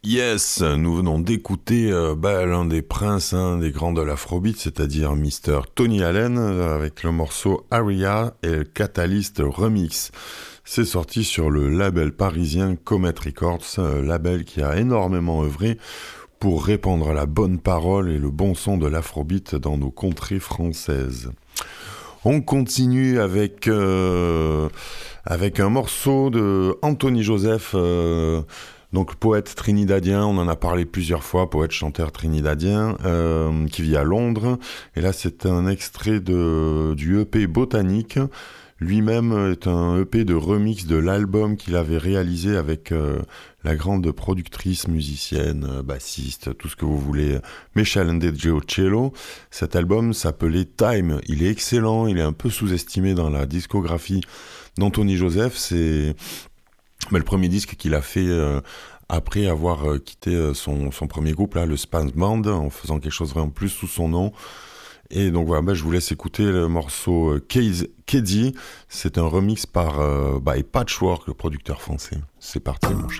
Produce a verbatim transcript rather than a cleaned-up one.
Yes, nous venons d'écouter euh, bah, l'un des princes hein, des grands de l'afrobeat, c'est-à-dire Mister Tony Allen, euh, avec le morceau Aria et le Catalyst Remix. C'est sorti sur le label parisien Comet Records, euh, label qui a énormément œuvré pour répandre la bonne parole et le bon son de l'afrobeat dans nos contrées françaises. On continue avec, euh, avec un morceau de Anthony Joseph, euh, donc poète trinidadien, on en a parlé plusieurs fois, poète chanteur trinidadien, euh, qui vit à Londres. Et là, c'est un extrait de, du E P Botanique. Lui-même est un E P de remix de l'album qu'il avait réalisé avec euh, la grande productrice, musicienne, euh, bassiste, tout ce que vous voulez, Meshal Ndegeocello. Cet album s'appelait Time. Il est excellent, il est un peu sous-estimé dans la discographie d'Anthony Joseph. C'est mais le premier disque qu'il a fait euh, après avoir euh, quitté euh, son, son premier groupe, là, le Spans Band, en faisant quelque chose vraiment plus sous son nom. Et donc voilà, bah, je vous laisse écouter le morceau euh, Keddy. C'est un remix par euh, by Patchwork, le producteur français. C'est parti, mon chat.